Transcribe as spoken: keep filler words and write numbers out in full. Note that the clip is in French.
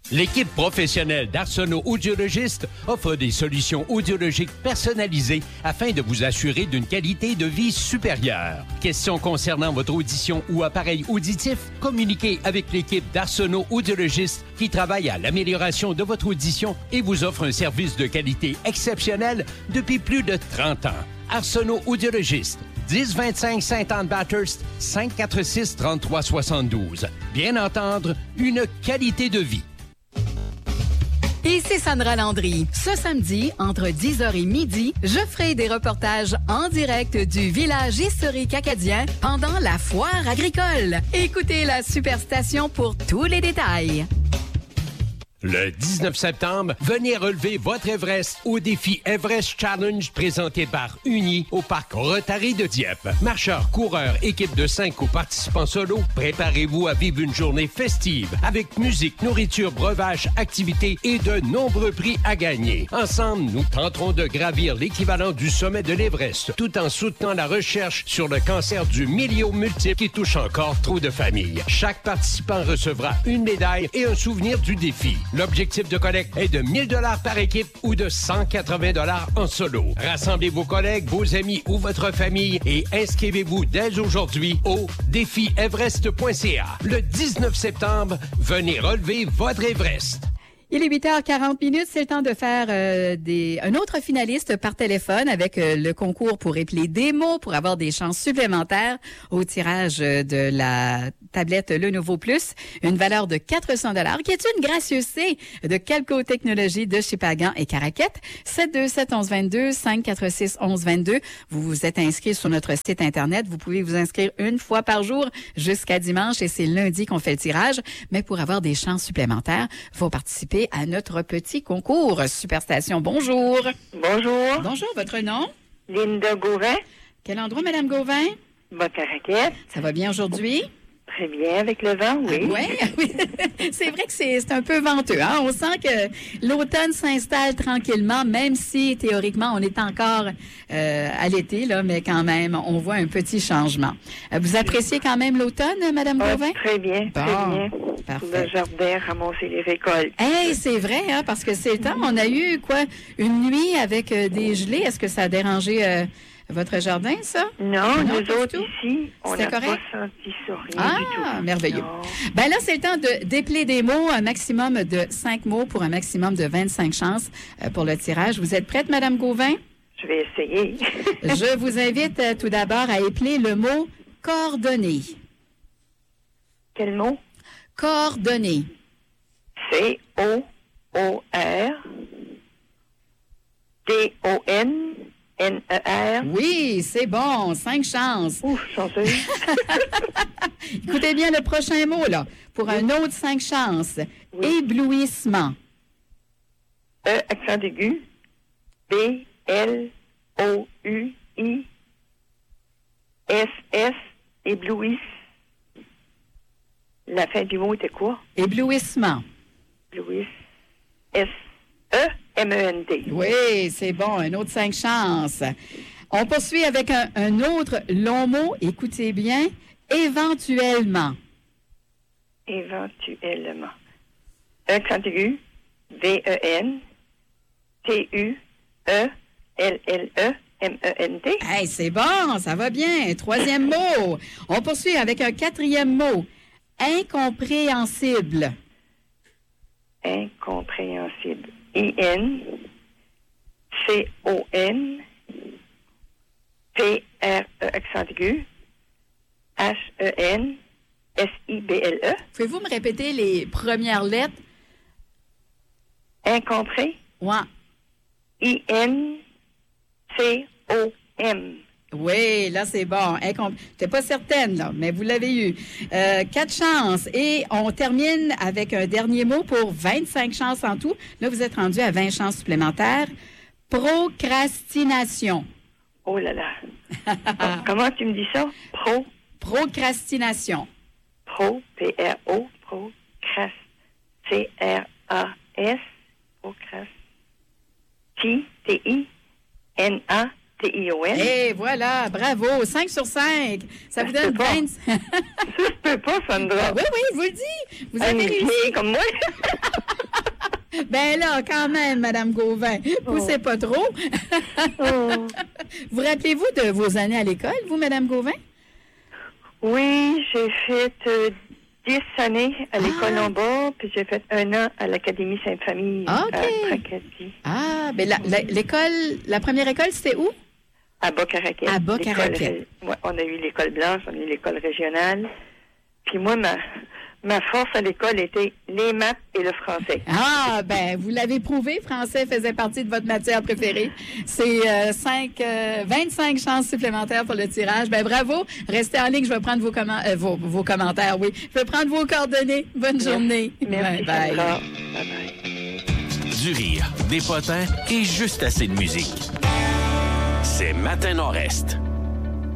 L'équipe professionnelle d'Arsenault Audiologistes offre des solutions audiologiques personnalisées afin de vous assurer d'une qualité de vie supérieure. Questions concernant votre audition ou appareil auditif? Communiquez avec l'équipe d'Arsenault Audiologistes qui travaille à l'amélioration de votre audition et vous offre un service de qualité exceptionnel depuis plus de trente ans. Arsenault Audiologistes, dix vingt-cinq Sainte-Anne-Bathurst, cinq cent quarante-six trente-trois soixante-douze. Bien entendre, une qualité de vie. Ici Sandra Landry. Ce samedi, entre dix heures et midi, je ferai des reportages en direct du village historique acadien pendant la foire agricole. Écoutez la Superstation pour tous les détails. Le dix-neuf septembre, venez relever votre Everest au défi Everest Challenge présenté par Uni au parc Rotary de Dieppe. Marcheurs, coureurs, équipe de cinq ou participants solo, préparez-vous à vivre une journée festive avec musique, nourriture, breuvage, activités et de nombreux prix à gagner. Ensemble, nous tenterons de gravir l'équivalent du sommet de l'Everest tout en soutenant la recherche sur le cancer du myélome multiple qui touche encore trop de familles. Chaque participant recevra une médaille et un souvenir du défi. L'objectif de collecte est de mille dollars par équipe ou de cent quatre-vingts dollars en solo. Rassemblez vos collègues, vos amis ou votre famille et inscrivez-vous dès aujourd'hui au défi everest point c a. Le dix-neuf septembre, venez relever votre Everest. Il est huit heures quarante minutes, c'est le temps de faire euh, des un autre finaliste par téléphone avec euh, le concours pour épeler des mots pour avoir des chances supplémentaires au tirage de la tablette Lenovo Plus, une valeur de quatre cents dollars qui est une gracieuseté de Calco Technologies de chez Pagan et Caraquette. sept deux sept onze vingt-deux, cinq quatre six onze vingt-deux. Vous vous êtes inscrit sur notre site Internet. Vous pouvez vous inscrire une fois par jour jusqu'à dimanche et c'est lundi qu'on fait le tirage. Mais pour avoir des chances supplémentaires, il faut participer à notre petit concours. Superstation, bonjour. Bonjour. Bonjour, votre nom? Linda Gauvin. Quel endroit, Madame Gauvin? Bas-Caraquette. Ça va bien aujourd'hui? Très bien, avec le vent, oui. Ah, oui, c'est vrai que c'est, c'est un peu venteux. Hein? On sent que l'automne s'installe tranquillement, même si théoriquement on est encore euh, à l'été, là, mais quand même, on voit un petit changement. Vous appréciez quand même l'automne, Madame Ah, Gauvin? très bien, Bon, très bien. parfait. Le jardin, ramasser les récoltes. Hey, c'est vrai, hein, parce que c'est le temps. On a eu, quoi, une nuit avec euh, des gelées. Est-ce que ça a dérangé euh, votre jardin, ça? Non, Non, nous pas autres du tout? ici, on C'était n'a pas correct? senti ça, rien Ah, du tout. merveilleux. Non. Ben là, c'est le temps de dépeler des mots, un maximum de cinq mots pour un maximum de vingt-cinq chances euh, pour le tirage. Vous êtes prête, Madame Gauvin? Je vais essayer. Je vous invite euh, tout d'abord à épeler le mot coordonnées. Quel mot? Coordonnées. C O O R D O N N E R. Oui, c'est bon. Cinq chances. Ouf, chanceuse. Écoutez bien le prochain mot, là, pour un autre cinq chances. Oui. Éblouissement. E, accent aigu. B, L, O, U, I. S, S, éblouisse. La fin du mot était quoi? Éblouissement. Éblouisse. S, E, M, E, N, T. Oui, c'est bon. Un autre cinq chances. On poursuit avec un, un autre long mot. Écoutez bien. Éventuellement. Éventuellement. E, accent aigu. V, E, N. T, U, E, L, L, E, M, E, N, T. Hey, c'est bon, ça va bien. Troisième mot. On poursuit avec un quatrième mot. Incompréhensible. Incompréhensible. I, N. C, O, N. P, R, E, accent aigu. H, E, N. S, I, B, L, E. Pouvez-vous me répéter les premières lettres? Incompré. Ouais. I, N. C, O, M. Oui, là, c'est bon. Incom... J'étais pas certaine, là, mais vous l'avez eu. Euh, quatre chances. Et on termine avec un dernier mot pour vingt-cinq chances en tout. Là, vous êtes rendu à vingt chances supplémentaires. Procrastination. Oh là là. Bon, comment tu me dis ça? Pro. Procrastination. Pro. P, R, O. Procrast. C, R, A, S. Procrast. T, T, I. N, A. T I O N. Et voilà, bravo, cinq sur cinq. Ça Ça vous se donne peut pas. vingt... Ça se peut pas, Sandra. Ah oui, oui, je vous le dis. Vous avez Une réussi. vieille comme moi. Ben là, quand même, Madame Gauvin, poussez Oh. pas trop. Oh. Vous rappelez-vous de vos années à l'école, vous, Madame Gauvin? Oui, j'ai fait euh, dix années à l'école Ah. en bas, puis j'ai fait un an à l'Académie Sainte-Famille OK. à Tracadie. Ah, ben la, la- l'école, la première école, c'était où? À Bas-Caraquet. À Bas-Caraquet. L'école, ouais, on a eu l'école blanche, on a eu l'école régionale. Puis moi, ma, ma force à l'école était les maths et le français. Ah, ben, vous l'avez prouvé, français faisait partie de votre matière préférée. C'est euh, cinq, euh, vingt-cinq chances supplémentaires pour le tirage. Ben, bravo. Restez en ligne, je vais prendre vos, comment- euh, vos, vos commentaires, oui. Je vais prendre vos coordonnées. Bonne journée. Merci, Bye, bye. Sandra. Bye-bye. Du rire, des potins et juste assez de musique. C'est Matin Nord-Est.